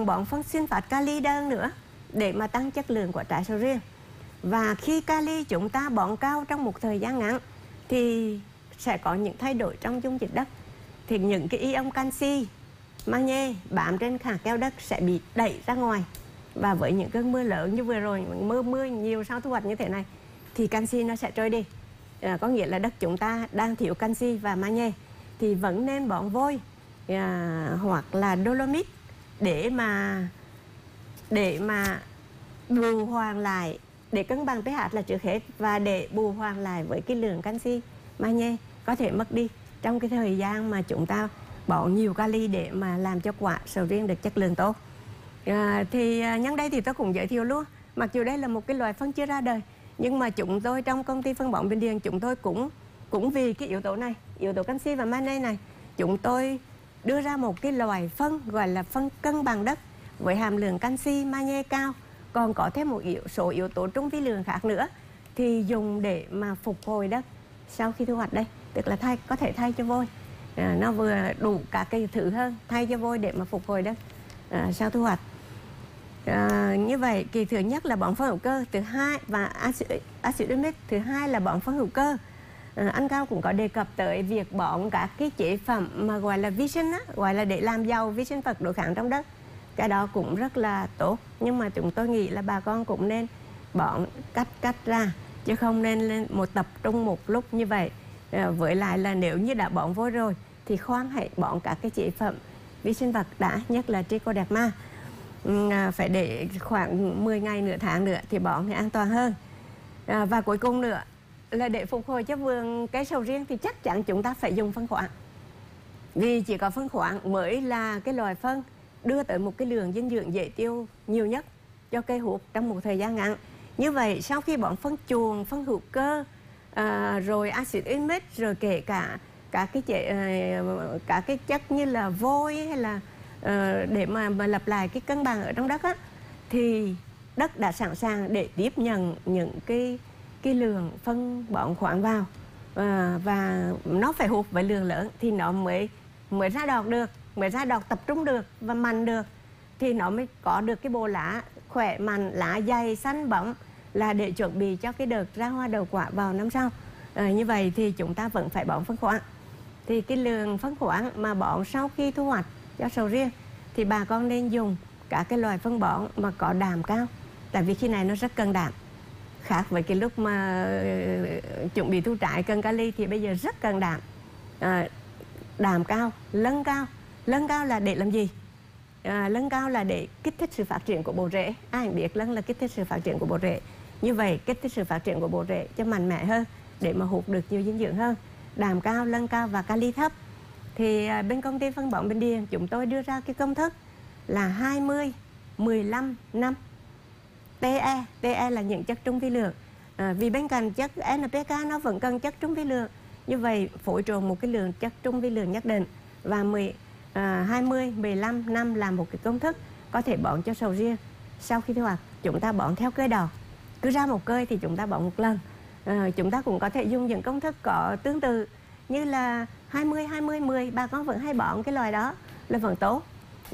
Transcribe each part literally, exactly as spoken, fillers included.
còn bón phân sinh phát kali đơn nữa để mà tăng chất lượng của trái sầu riêng. Và khi kali chúng ta bón cao trong một thời gian ngắn thì sẽ có những thay đổi trong dung dịch đất. Thì những cái ion canxi, magie bám trên hạt keo đất sẽ bị đẩy ra ngoài. Và với những cơn mưa lớn như vừa rồi, mưa mưa nhiều sau thu hoạch như thế này, thì canxi nó sẽ trôi đi. À, có nghĩa là đất chúng ta đang thiếu canxi và magie. Thì vẫn nên bón vôi à, hoặc là dolomit để mà để mà bù hoàn lại, để cân bằng pH là trước hết, và để bù hoàn lại với cái lượng canxi, magie có thể mất đi trong cái thời gian mà chúng ta bỏ nhiều kali để mà làm cho quả sầu riêng được chất lượng tốt. À, thì à, nhân đây thì tôi cũng giới thiệu luôn, mặc dù đây là một cái loại phân chưa ra đời, nhưng mà chúng tôi trong công ty phân bón Bình Điền chúng tôi cũng cũng vì cái yếu tố này, yếu tố canxi và magie này, chúng tôi đưa ra một cái loại phân gọi là phân cân bằng đất với hàm lượng canxi, magie cao, còn có thêm một yếu, số yếu tố trung vi lượng khác nữa, thì dùng để mà phục hồi đất sau khi thu hoạch đây, tức là thay có thể thay cho vôi, à, nó vừa đủ cả cây thử hơn, thay cho vôi để mà phục hồi đất à, sau thu hoạch. À, như vậy kỳ thứ nhất là bón phân hữu cơ, thứ hai và axit humic, thứ hai là bón phân hữu cơ. À, anh Cao cũng có đề cập tới việc bón các cái chế phẩm mà gọi là vi sinh á, gọi là để làm giàu vi sinh vật đối kháng trong đất. Cái đó cũng rất là tốt, nhưng mà chúng tôi nghĩ là bà con cũng nên bón cách cách ra, chứ không nên lên một tập trung một lúc như vậy. À, với lại là nếu như đã bón vôi rồi thì khoan hãy bón các cái chế phẩm vi sinh vật đã, nhất là trichoderma. À, phải để khoảng mười ngày nửa tháng nữa thì bón thì an toàn hơn. À, và cuối cùng nữa là để phục hồi cho vườn cây sầu riêng thì chắc chắn chúng ta phải dùng phân khoáng, vì chỉ có phân khoáng mới là cái loại phân đưa tới một cái lượng dinh dưỡng dễ tiêu nhiều nhất cho cây hút trong một thời gian ngắn. Như vậy sau khi bón phân chuồng, phân hữu cơ, à, rồi axit humic, rồi kể cả cả cái chế, cả cái chất như là vôi hay là uh, để mà, mà lập lại cái cân bằng ở trong đất á, thì đất đã sẵn sàng để tiếp nhận những cái cái lượng phân bón khoáng vào, à, và nó phải hút với lượng lớn thì nó mới mới ra đọt được, mới ra đọt tập trung được và mạnh được, thì nó mới có được cái bộ lá khỏe mạnh, lá dày xanh bóng, là để chuẩn bị cho cái đợt ra hoa đầu quả vào năm sau. À, như vậy thì chúng ta vẫn phải bón phân khoáng. Thì cái lượng phân khoáng mà bón sau khi thu hoạch cho sầu riêng thì bà con nên dùng cả cái loại phân bón mà có đạm cao, tại vì khi này nó rất cần đạm, khác với cái lúc mà uh, chuẩn bị thu trái cần kali thì bây giờ rất cần đạm. À, đạm cao, lân cao. Lân cao là để làm gì? À, lân cao là để kích thích sự phát triển của bộ rễ. Ai cũng biết lân là kích thích sự phát triển của bộ rễ. Như vậy kích thích sự phát triển của bộ rễ cho mạnh mẽ hơn, để mà hút được nhiều dinh dưỡng hơn. Đạm cao, lân cao và kali thấp. Thì à, bên công ty phân bón Bình Điền chúng tôi đưa ra cái công thức là hai mươi, mười lăm, năm. tê e, tê e là những chất trung vi lượng. À, vì bên cạnh chất en pê ca nó vẫn cần chất trung vi lượng. Như vậy phối trộn một cái lượng chất trung vi lượng nhất định, và mười, à, hai mươi, mười lăm, năm là một cái công thức có thể bón cho sầu riêng. Sau khi thu hoạch chúng ta bón theo cơi đỏ, cứ ra một cơi thì chúng ta bón một lần. À, chúng ta cũng có thể dùng những công thức có tương tự như là hai mươi, hai mươi, mười. Bà con vẫn hay bón cái loại đó là vẫn tốt.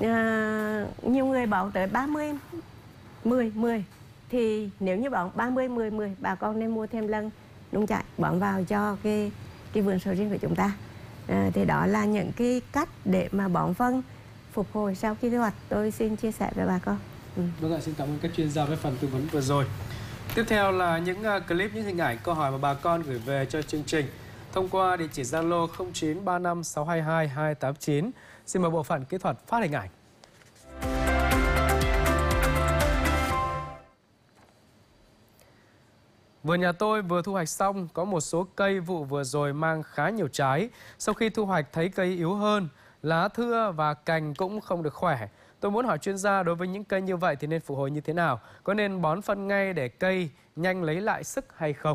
À, nhiều người bón tới ba mươi, mười, mười. Thì nếu như bón ba mươi, mười, mười, bà con nên mua thêm lân nung chảy bón vào cho cái, cái vườn sầu riêng của chúng ta. À, thì đó là những cái cách để mà bón phân phục hồi sau khi thu hoạch tôi xin chia sẻ với bà con. Ừ. Vâng ạ, xin cảm ơn các chuyên gia với phần tư vấn vừa rồi. Tiếp theo là những clip, những hình ảnh, câu hỏi mà bà con gửi về cho chương trình thông qua địa chỉ Zalo không chín ba năm sáu hai hai hai tám chín. Xin mời bộ phận kỹ thuật phát hình ảnh. Vườn nhà tôi vừa thu hoạch xong, có một số cây vụ vừa rồi mang khá nhiều trái. Sau khi thu hoạch thấy cây yếu hơn, lá thưa và cành cũng không được khỏe. Tôi muốn hỏi chuyên gia đối với những cây như vậy thì nên phục hồi như thế nào? Có nên bón phân ngay để cây nhanh lấy lại sức hay không?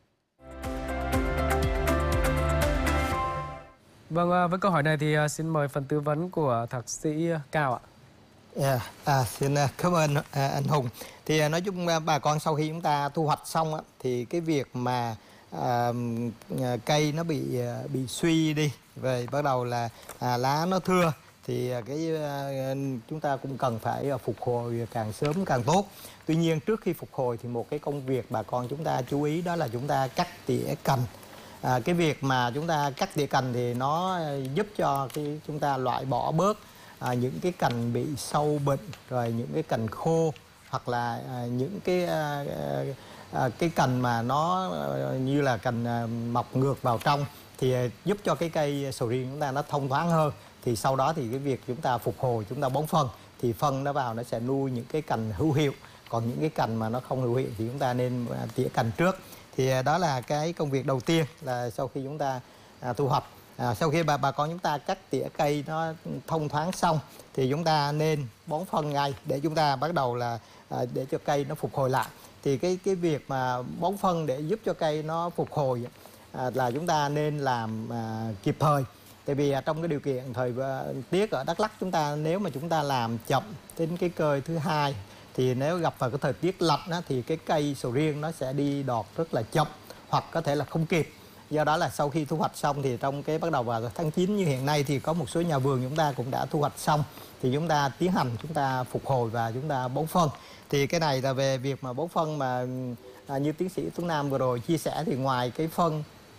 Vâng, với câu hỏi này thì xin mời phần tư vấn của thạc sĩ Cao ạ. Yeah, à, xin cảm ơn à, anh Hùng. Thì nói chung bà con sau khi chúng ta thu hoạch xong á, thì cái việc mà à, cây nó bị bị suy đi, về bắt đầu là à, lá nó thưa, thì cái chúng ta cũng cần phải phục hồi càng sớm càng tốt. Tuy nhiên trước khi phục hồi thì một cái công việc bà con chúng ta chú ý đó là chúng ta cắt tỉa cành. À, cái việc mà chúng ta cắt tỉa cành thì nó giúp cho cái chúng ta loại bỏ bớt à, những cái cành bị sâu bệnh, rồi những cái cành khô, hoặc là à, những cái à, à, cái cành mà nó à, như là cành à, mọc ngược vào trong, thì à, giúp cho cái cây sầu riêng chúng ta nó thông thoáng hơn. Thì sau đó thì cái việc chúng ta phục hồi, chúng ta bón phân, thì phân nó vào nó sẽ nuôi những cái cành hữu hiệu. Còn những cái cành mà nó không hữu hiệu thì chúng ta nên tỉa cành trước. Thì đó là cái công việc đầu tiên là sau khi chúng ta à, thu hoạch. À, sau khi bà bà con chúng ta cắt tỉa cây nó thông thoáng xong thì chúng ta nên bón phân ngay để chúng ta bắt đầu là à, để cho cây nó phục hồi lại. Thì cái cái việc mà bón phân để giúp cho cây nó phục hồi à, là chúng ta nên làm à, kịp thời. Tại vì à, trong cái điều kiện thời tiết ở Đắk Lắk chúng ta, nếu mà chúng ta làm chậm đến cái cơi thứ hai thì nếu gặp vào cái thời tiết lạnh á, thì cái cây sầu riêng nó sẽ đi đọt rất là chậm, hoặc có thể là không kịp. Do đó là sau khi thu hoạch xong thì trong cái bắt đầu vào tháng chín như hiện nay thì có một số nhà vườn chúng ta cũng đã thu hoạch xong, thì chúng ta tiến hành chúng ta phục hồi và chúng ta bón phân. Thì cái này là về việc mà bón phân mà à, như tiến sĩ Tuấn Nam vừa rồi chia sẻ, thì ngoài cái phân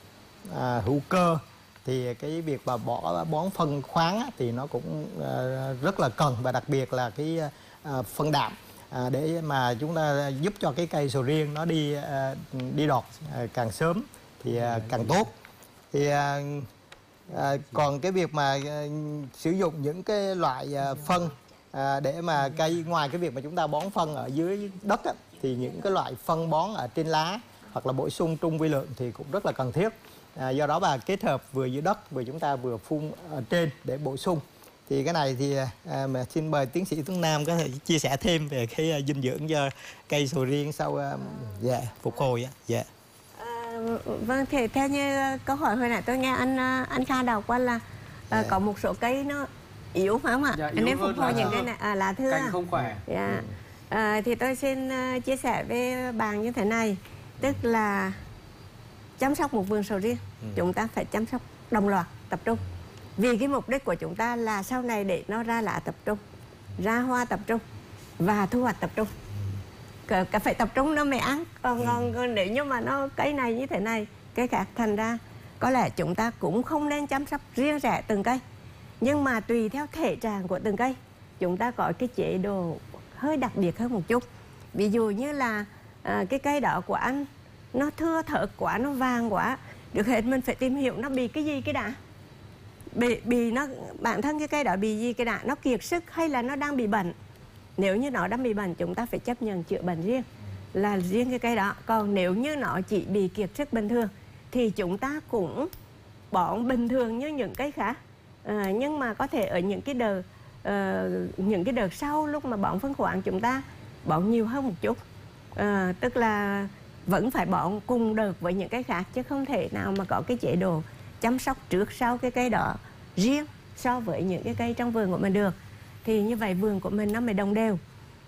à, hữu cơ thì cái việc mà bỏ bón phân khoáng á, thì nó cũng à, rất là cần, và đặc biệt là cái à, phân đạm. À, để mà chúng ta giúp cho cái cây sầu riêng nó đi à, đi đọt à, càng sớm thì à, càng tốt. Thì à, à, còn cái việc mà à, sử dụng những cái loại à, phân à, để mà cây, ngoài cái việc mà chúng ta bón phân ở dưới đất á, thì những cái loại phân bón ở trên lá hoặc là bổ sung trung vi lượng thì cũng rất là cần thiết. À, do đó bà kết hợp vừa dưới đất vừa chúng ta vừa phun ở trên để bổ sung. Thì cái này thì à, mà xin mời tiến sĩ Tuấn Nam có thể chia sẻ thêm về cái uh, dinh dưỡng cho cây sầu riêng sau uh, dạ, phục hồi á. Dạ. À, vâng, thì theo như câu hỏi hồi nãy tôi nghe anh anh Kha đọc qua là dạ. có một số cây nó yếu phải không ạ? Dạ, nên phục hồi những cây này à, là thưa. Cành không khỏe. Dạ. À, thì tôi xin uh, chia sẻ với bạn như thế này, tức là chăm sóc một vườn sầu riêng, ừ. chúng ta phải chăm sóc đồng loạt, tập trung. Vì cái mục đích của chúng ta là sau này để nó ra lá tập trung, ra hoa tập trung và thu hoạch tập trung. Cả, cả phải tập trung nó mới ăn. Còn, còn, còn nếu như mà nó cây này như thế này, cây khác, thành ra có lẽ chúng ta cũng không nên chăm sóc riêng rẽ từng cây. Nhưng mà tùy theo thể trạng của từng cây, chúng ta có cái chế độ hơi đặc biệt hơn một chút. Ví dụ như là à, cái cây đó của anh nó thưa thớt quá, nó vàng quá, được hết mình phải tìm hiểu nó bị cái gì cái đã. Bị, bị nó bản thân cái cây đó bị gì cái đã, nó kiệt sức hay là nó đang bị bệnh. Nếu như nó đang bị bệnh, chúng ta phải chấp nhận chữa bệnh riêng, là riêng cái cây đó. Còn nếu như nó chỉ bị kiệt sức bình thường thì chúng ta cũng bón bình thường như những cây khác. À, nhưng mà có thể ở những cái đợt uh, những cái đợt sau lúc mà bón phân khoáng chúng ta bón nhiều hơn một chút. À, tức là vẫn phải bón cùng đợt với những cây khác, chứ không thể nào mà có cái chế độ chăm sóc trước sau cái cây đó riêng so với những cái cây trong vườn của mình được. Thì như vậy vườn của mình nó mới đồng đều.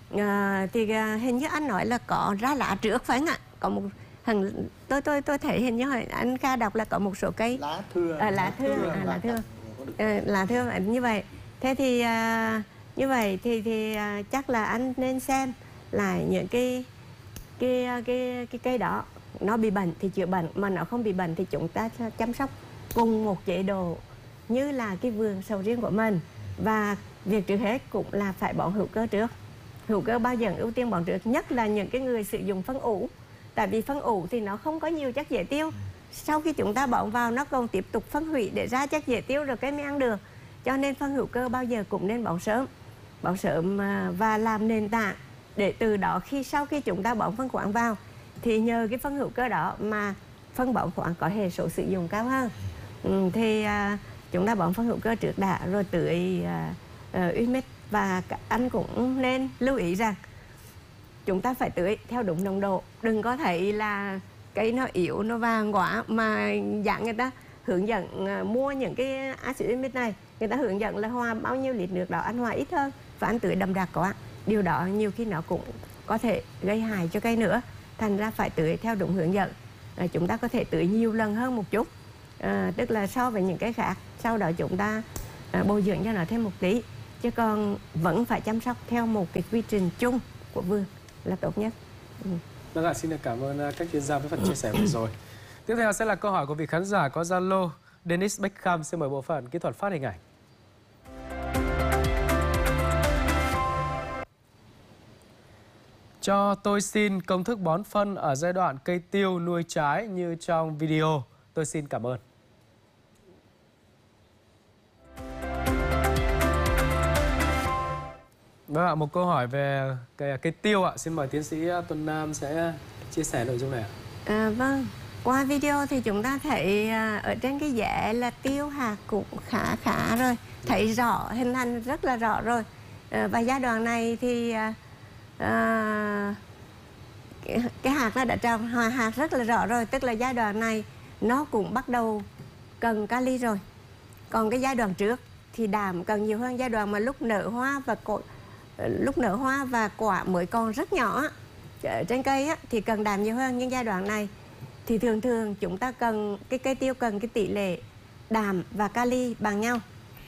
À, thì à, hình như anh nói là có ra lá trước phải không ạ? Có một hình tôi tôi tôi thấy hình như anh Kha đọc là có một số cây lá thưa, à, lá thưa, thưa à, lá thưa, à, lá thưa như vậy. Thế thì à, như vậy thì thì à, chắc là anh nên xem lại những cái cái cái cái cây đó, nó bị bệnh thì chữa bệnh, mà nó không bị bệnh thì chúng ta chăm sóc cùng một chế độ như là cái vườn sầu riêng của mình. Và việc trước hết cũng là phải bón hữu cơ trước. Hữu cơ bao giờ ưu tiên bón trước, nhất là những cái người sử dụng phân ủ. Tại vì phân ủ thì nó không có nhiều chất dễ tiêu. Sau khi chúng ta bón vào nó còn tiếp tục phân hủy để ra chất dễ tiêu rồi cái mới ăn được. Cho nên phân hữu cơ bao giờ cũng nên bón sớm. Bón sớm và làm nền tảng để từ đó khi sau khi chúng ta bón phân khoáng vào thì nhờ cái phân hữu cơ đó mà phân bón khoáng có hệ số sử dụng cao hơn. Ừ, thì à, chúng ta bón phân hữu cơ trước đã rồi tưới à, à, humic. Và anh cũng nên lưu ý rằng chúng ta phải tưới theo đúng nồng độ. Đừng có thấy là cây nó yếu, nó vàng quá mà dạng người ta hướng dẫn à, mua những cái axit humic này, người ta hướng dẫn là hòa bao nhiêu lít nước đó anh hòa ít hơn và anh tưới đậm đặc quá. Điều đó nhiều khi nó cũng có thể gây hại cho cây nữa. Thành ra phải tưới theo đúng hướng dẫn. À, chúng ta có thể tưới nhiều lần hơn một chút. À, tức là so với những cái khác. Sau đó chúng ta à, bồi dưỡng cho nó thêm một tí, chứ còn vẫn phải chăm sóc theo một cái quy trình chung của vườn là tốt nhất. Ừ. Vâng ạ, xin được cảm ơn các chuyên gia với phần chia sẻ vừa rồi. Tiếp theo sẽ là câu hỏi của vị khán giả có Zalo Dennis Beckham. Xin mời bộ phận kỹ thuật phát hình ảnh. Cho tôi xin công thức bón phân ở giai đoạn cây tiêu nuôi trái như trong video. Tôi xin cảm ơn. Vâng ạ, một câu hỏi về cây, cây tiêu ạ. Xin mời tiến sĩ Tuấn Nam sẽ chia sẻ nội dung này ạ. À, vâng, qua video thì chúng ta thấy ở trên cái rễ là tiêu hạt cũng khá khá rồi, thấy rõ, hình thành rất là rõ rồi. À, và giai đoạn này thì à, cái, cái hạt nó đã trồng hòa hạt rất là rõ rồi, tức là giai đoạn này nó cũng bắt đầu cần kali rồi. Còn cái giai đoạn trước thì đạm cần nhiều hơn, giai đoạn mà lúc nở hoa và cội lúc nở hoa và quả mới còn rất nhỏ trên cây á, thì cần đạm nhiều hơn. Nhưng giai đoạn này thì thường thường chúng ta cần cái cây tiêu cần cái tỷ lệ đạm và kali bằng nhau.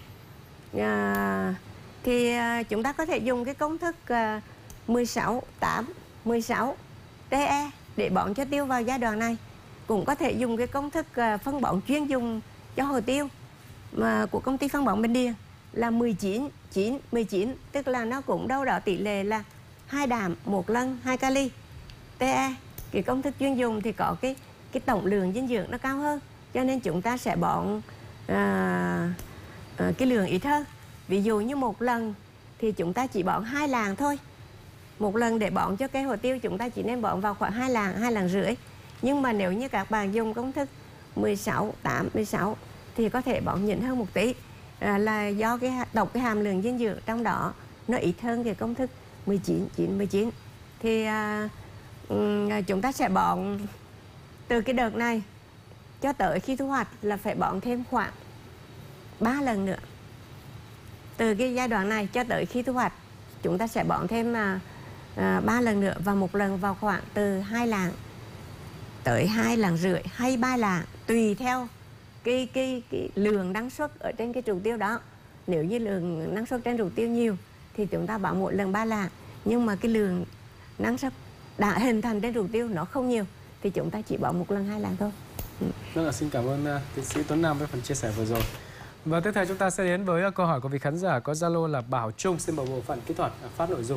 À, thì à, chúng ta có thể dùng cái công thức à, mười sáu tám mười sáu T E để bón cho tiêu vào giai đoạn này. Cũng có thể dùng cái công thức à, phân bón chuyên dùng cho hồ tiêu mà của công ty phân bón Bình Điền là mười chín chín mười chín, tức là nó cũng đâu đó tỷ lệ là hai đạm một lân hai kali. T E cái công thức chuyên dùng thì có cái cái tổng lượng dinh dưỡng nó cao hơn, cho nên chúng ta sẽ bón à, à, cái lượng ít hơn. Ví dụ như một lần thì chúng ta chỉ bón hai lạng thôi. Một lần để bón cho cây hồ tiêu chúng ta chỉ nên bón vào khoảng hai lạng, hai lạng rưỡi. Nhưng mà nếu như các bạn dùng công thức mười sáu tám mười sáu thì có thể bón nhỉnh hơn một tí, à, là do cái tổng cái hàm lượng dinh dưỡng trong đó nó ít hơn cái công thức mười chín chín mười chín. Thì à, chúng ta sẽ bón từ cái đợt này cho tới khi thu hoạch là phải bón thêm khoảng ba lần nữa. Từ cái giai đoạn này cho tới khi thu hoạch chúng ta sẽ bón thêm à, à, ba lần nữa, và một lần vào khoảng từ hai lạng tới hai lạng rưỡi hay ba lạng, tùy theo cái, cái, cái lượng năng suất ở trên cái trụ tiêu đó. Nếu như lượng năng suất trên trụ tiêu nhiều thì chúng ta bón một lần ba lạng, nhưng mà cái lượng năng suất đã hình thành trên trụ tiêu nó không nhiều thì chúng ta chỉ bón một lần hai lạng thôi. Ừ. Vâng ạ, xin cảm ơn uh, tiến sĩ Tuấn Nam với phần chia sẻ vừa rồi. Và tiếp theo chúng ta sẽ đến với uh, câu hỏi của vị khán giả có Zalo là Bảo Trung. Xin mời bộ phận kỹ thuật uh, phát nội dung.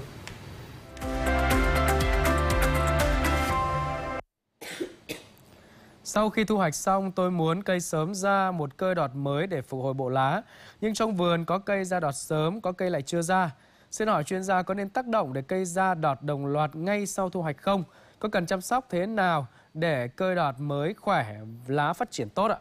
Sau khi thu hoạch xong, tôi muốn cây sớm ra một cây đọt mới để phục hồi bộ lá. Nhưng trong vườn có cây ra đọt sớm, có cây lại chưa ra. Xin hỏi chuyên gia có nên tác động để cây ra đọt đồng loạt ngay sau thu hoạch không? Có cần chăm sóc thế nào để cây đọt mới khỏe, lá phát triển tốt ạ?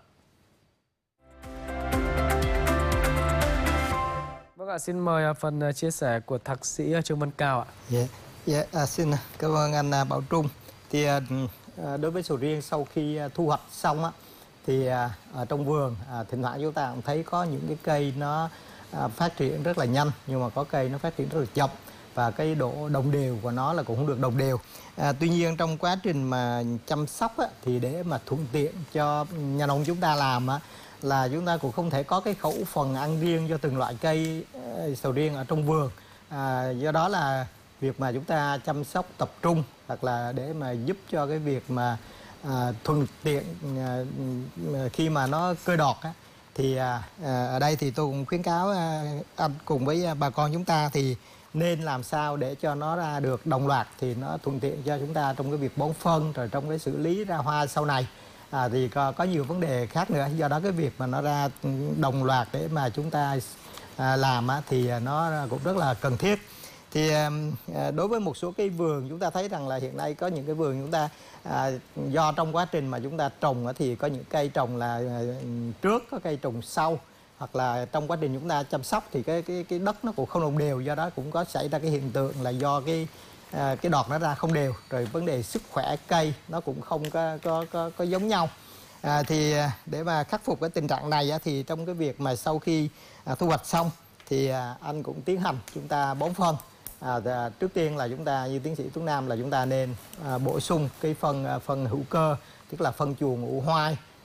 Vâng ạ, xin mời phần chia sẻ của thạc sĩ Trương Văn Cao ạ. Yeah. Yeah. À, xin cảm ơn anh Bảo Trung. Thì à, đối với sầu riêng sau khi thu hoạch xong á, thì à, ở trong vườn à, thỉnh thoảng chúng ta cũng thấy có những cái cây nó à, phát triển rất là nhanh, nhưng mà có cây nó phát triển rất là chậm, và cái độ đồng đều của nó là cũng không được đồng đều. À, tuy nhiên trong quá trình mà chăm sóc á, thì để mà thuận tiện cho nhà nông chúng ta làm á, là chúng ta cũng không thể có cái khẩu phần ăn riêng cho từng loại cây uh, sầu riêng ở trong vườn. À, do đó là việc mà chúng ta chăm sóc tập trung, hoặc là để mà giúp cho cái việc mà à, thuận tiện à, khi mà nó cơi đọt á, thì à, ở đây thì tôi cũng khuyến cáo à, anh cùng với bà con chúng ta thì nên làm sao để cho nó ra được đồng loạt, thì nó thuận tiện cho chúng ta trong cái việc bón phân, rồi trong cái xử lý ra hoa sau này. À, thì có, có nhiều vấn đề khác nữa, do đó cái việc mà nó ra đồng loạt để mà chúng ta à, làm á, thì nó cũng rất là cần thiết. Thì à, đối với một số cái vườn chúng ta thấy rằng là hiện nay có những cái vườn chúng ta à, do trong quá trình mà chúng ta trồng á, thì có những cây trồng là à, trước, có cây trồng sau, hoặc là trong quá trình chúng ta chăm sóc thì cái cái cái đất nó cũng không đồng đều, do đó cũng có xảy ra cái hiện tượng là do cái à, cái đọt nó ra không đều, rồi vấn đề sức khỏe cây nó cũng không có có có, có giống nhau. À, thì để mà khắc phục cái tình trạng này á, thì trong cái việc mà sau khi à, thu hoạch xong thì à, anh cũng tiến hành chúng ta bón phân. À, trước tiên là chúng ta như tiến sĩ Tuấn Nam là chúng ta nên à, bổ sung cái phân à, phân hữu cơ, tức là phân chùa ngũ hoai,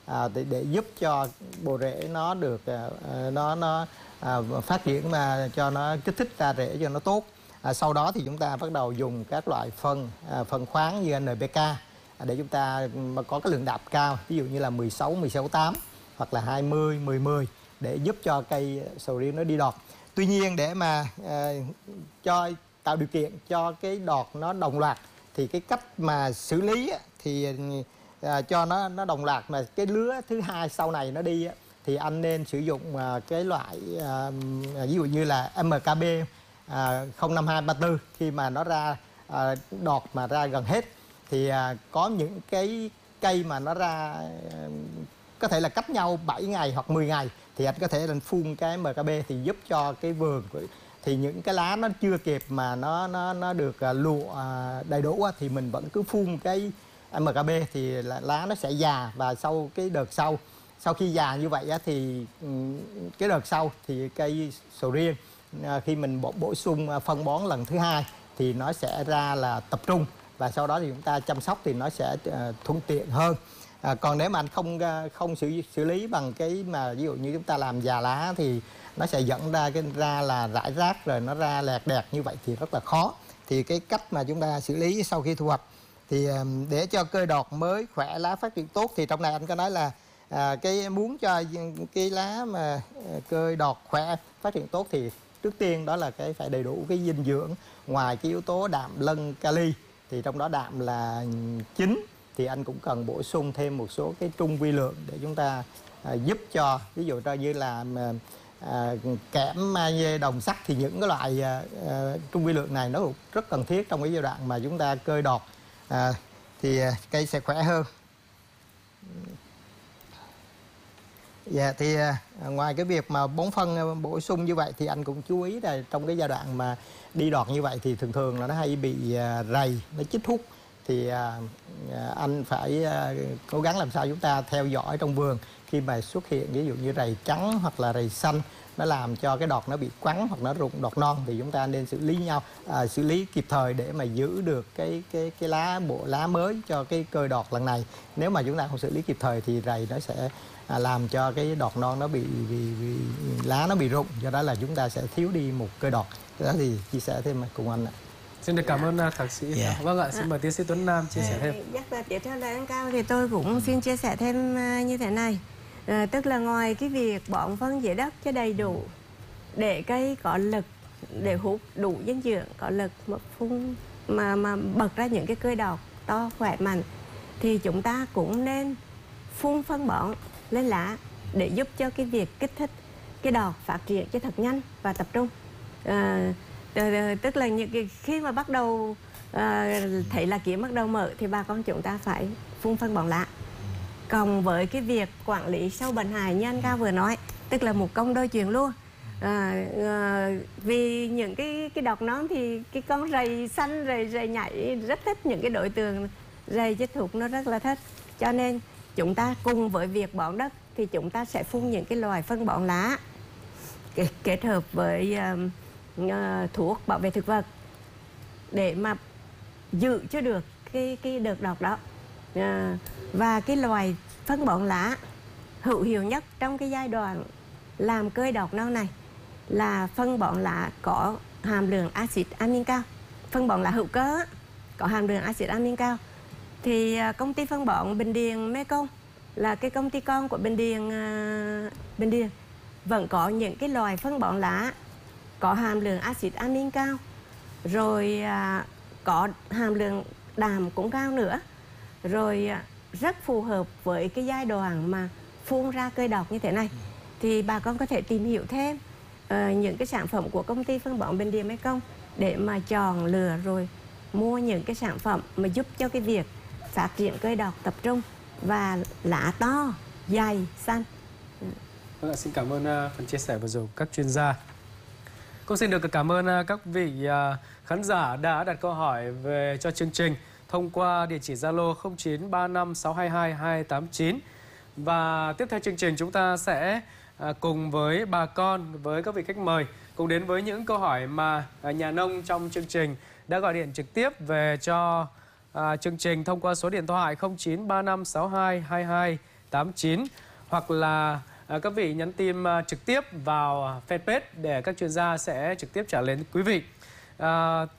à, để, để giúp cho bộ rễ nó được à, nó nó à, phát triển mà cho nó kích thích ra rễ cho nó tốt. À, sau đó thì chúng ta bắt đầu dùng các loại phân à, phân khoáng như en pê ca à, để chúng ta mà có cái lượng đạm cao, ví dụ như là mười sáu, mười sáu, tám hoặc là hai mươi, mười, mười để giúp cho cây sầu riêng nó đi đọt. Tuy nhiên để mà à, cho tạo điều kiện cho cái đọt nó đồng loạt thì cái cách mà xử lý thì à, cho nó nó đồng loạt mà cái lứa thứ hai sau này nó đi thì anh nên sử dụng à, cái loại à, ví dụ như là em ca bê à, không năm hai ba tư khi mà nó ra à, đọt mà ra gần hết thì à, có những cái cây mà nó ra à, có thể là cách nhau bảy ngày hoặc mười ngày thì anh có thể là phun cái em ca bê thì giúp cho cái vườn của thì những cái lá nó chưa kịp mà nó nó nó được uh, lụa uh, đầy đủ uh, thì mình vẫn cứ phun cái em ca bê thì là lá nó sẽ già, và sau cái đợt sau sau khi già như vậy uh, thì um, cái đợt sau thì cây sầu riêng uh, khi mình bổ, bổ sung uh, phân bón lần thứ hai thì nó sẽ ra là tập trung, và sau đó thì chúng ta chăm sóc thì nó sẽ uh, thuận tiện hơn. À, còn nếu mà anh không không xử xử lý bằng cái mà ví dụ như chúng ta làm già lá thì nó sẽ dẫn ra cái ra là rải rác rồi nó ra lẹt đẹt như vậy thì rất là khó. Thì cái cách mà chúng ta xử lý sau khi thu hoạch thì để cho cây đọt mới khỏe, lá phát triển tốt thì trong này anh có nói là à, cái muốn cho cái lá mà cây đọt khỏe phát triển tốt thì trước tiên đó là cái phải đầy đủ cái dinh dưỡng. Ngoài cái yếu tố đạm, lân, kali thì trong đó đạm là chính thì anh cũng cần bổ sung thêm một số cái trung vi lượng để chúng ta à, giúp cho ví dụ như là à, kẽm, magie, đồng, sắt thì những cái loại à, à, trung vi lượng này nó rất cần thiết trong cái giai đoạn mà chúng ta cơi đọt à, thì à, cây sẽ khỏe hơn. Dạ yeah, thì à, ngoài cái việc mà bón phân bổ sung như vậy thì anh cũng chú ý là trong cái giai đoạn mà đi đọt như vậy thì thường thường là nó hay bị à, rầy, nó chích hút thì à, anh phải à, cố gắng làm sao chúng ta theo dõi trong vườn khi mà xuất hiện ví dụ như rầy trắng hoặc là rầy xanh nó làm cho cái đọt nó bị quắn hoặc nó rụng đọt non thì chúng ta nên xử lý nhau à, xử lý kịp thời để mà giữ được cái cái cái lá bộ lá mới cho cái cơi đọt lần này. Nếu mà chúng ta không xử lý kịp thời thì rầy nó sẽ à, làm cho cái đọt non nó bị, bị, bị lá nó bị rụng, do đó là chúng ta sẽ thiếu đi một cơi đọt. Đó thì chia sẻ thêm cùng anh ạ. Xin được cảm ơn thạc sĩ. Yeah. Vâng ạ, xin mời tiến sĩ Tuấn Nam chia sẻ thêm. Nhắc là tiếp theo lời anh Cao thì tôi cũng xin chia sẻ thêm như thế này. À, tức là ngoài cái việc bón phân dưới đất cho đầy đủ để cây có lực để hút đủ dinh dưỡng, có lực mà phun mà mà bật ra những cái cây đọt to khỏe mạnh thì chúng ta cũng nên phun phân bón lên lá để giúp cho cái việc kích thích cái đọt phát triển cho thật nhanh và tập trung. À, tức là những cái khi mà bắt đầu à, thấy là kiếm bắt đầu mở thì bà con chúng ta phải phun phân bón lá. Còn với cái việc quản lý sâu bệnh hại như anh Cao vừa nói, tức là một công đôi chuyện luôn. À, à, vì những cái cái đọt nón thì cái con rầy xanh, rầy rầy nhảy rất thích, những cái đối tượng rầy chích thục nó rất là thích. Cho nên chúng ta cùng với việc bón đất thì chúng ta sẽ phun những cái loài phân bón lá kết hợp với uh, uh, thuốc bảo vệ thực vật để mà giữ cho được cái cái đợt đọt đó. Uh, và cái loài phân bón lá hữu hiệu nhất trong cái giai đoạn làm cơi đọt non này là phân bón lá có hàm lượng axit amin cao. Phân bón lá hữu cơ có hàm lượng axit amin cao thì uh, công ty phân bón Bình Điền Mekong là cái công ty con của Bình Điền uh, Bình Điền vẫn có những cái loài phân bón lá có hàm lượng axit amin cao, rồi uh, có hàm lượng đạm cũng cao nữa, rồi uh, rất phù hợp với cái giai đoạn mà phun ra cây đọt như thế này. Thì bà con có thể tìm hiểu thêm uh, những cái sản phẩm của công ty phân bón Bình Điền Mekong để mà chọn lựa rồi mua những cái sản phẩm mà giúp cho cái việc phát triển cây đọt tập trung và lá to, dày, xanh. Vâng ạ, xin cảm ơn uh, phần chia sẻ vừa rồi của các chuyên gia. Cũng xin được cảm ơn uh, các vị uh, khán giả đã đặt câu hỏi về cho chương trình thông qua địa chỉ Zalo không chín ba năm sáu hai hai hai tám chín. Và tiếp theo chương trình chúng ta sẽ uh, cùng với bà con, với các vị khách mời cùng đến với những câu hỏi mà uh, nhà nông trong chương trình đã gọi điện trực tiếp về cho uh, chương trình thông qua số điện thoại không chín ba năm sáu hai hai hai tám chín, hoặc là à, các vị nhắn tin à, trực tiếp vào fanpage để các chuyên gia sẽ trực tiếp trả lời quý vị. À,